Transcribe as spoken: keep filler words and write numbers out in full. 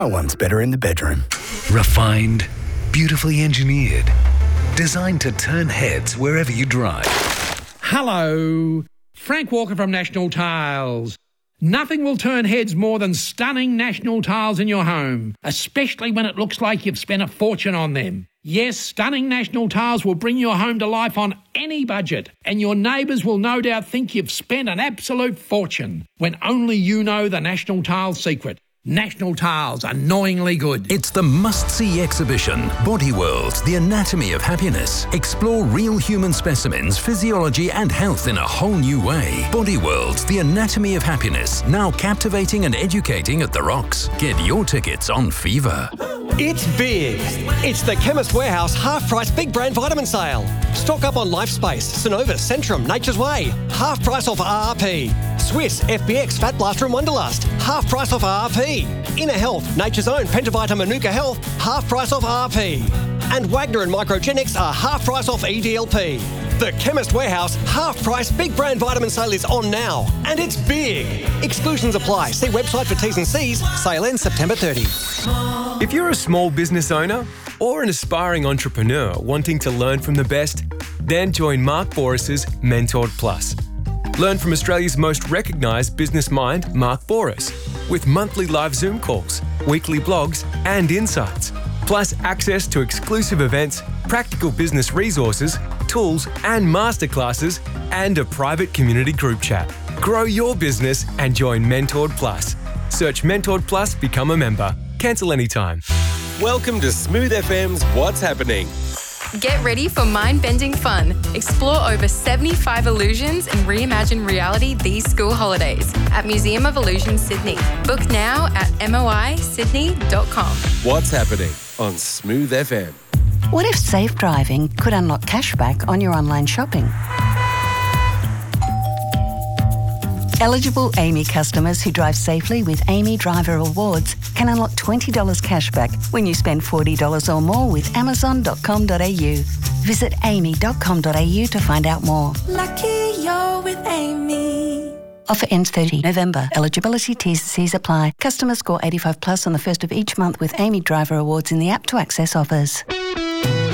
My one's better in the bedroom. Refined, beautifully engineered, designed to turn heads wherever you drive. Hello, Frank Walker from National Tiles. Nothing will turn heads more than stunning National Tiles in your home, especially when it looks like you've spent a fortune on them. Yes, stunning National Tiles will bring your home to life on any budget, and your neighbours will no doubt think you've spent an absolute fortune, when only you know the National Tiles secret. National Tiles, annoyingly good. It's the must-see exhibition, Body World, the anatomy of happiness. Explore real human specimens, physiology and health in a whole new way. Body World, the anatomy of happiness, now captivating and educating at the Rocks. Get your tickets on Fever. It's big. It's the Chemist Warehouse half-price big brand vitamin sale. Stock up on Lifespace, Synovus, Centrum, Nature's Way. Half price off R R P. Swiss, F B X, Fat Blaster and Wonderlust. Half price off R R P. Inner Health, Nature's Own, Pentavita Manuka Health. Half price off R R P. And Wagner and Microgenics are half price off E D L P. The Chemist Warehouse half-price big brand vitamin sale is on now. And it's big. Exclusions apply. See website for T's and C's. Sale ends September thirtieth. If you're a small business owner or an aspiring entrepreneur wanting to learn from the best, then join Mark Boris's Mentored Plus. Learn from Australia's most recognised business mind, Mark Boris, with monthly live Zoom calls, weekly blogs and insights, plus access to exclusive events, practical business resources, tools and masterclasses, and a private community group chat. Grow your business and join Mentored Plus. Search Mentored Plus, become a member. Cancel anytime. Welcome to Smooth F M's What's Happening. Get ready for mind-bending fun. Explore over seventy-five illusions and reimagine reality these school holidays at Museum of Illusion Sydney. Book now at moi sydney dot com. What's Happening on Smooth F M. What if safe driving could unlock cashback on your online shopping? Eligible Amy customers who drive safely with Amy Driver Rewards can unlock twenty dollars cashback when you spend forty dollars or more with amazon dot com dot a u. Visit amy dot com dot a u to find out more. Lucky you're with Amy. Offer ends thirtieth November. Eligibility T's and C's apply. Customers score eighty-five plus on the first of each month with Amy Driver Rewards in the app to access offers.